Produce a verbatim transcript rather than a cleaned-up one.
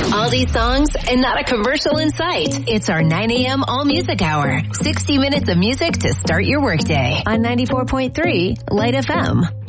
All these songs and not a commercial in sight. It's our nine a.m. All Music Hour. sixty minutes of music to start your workday on ninety-four point three Light F M.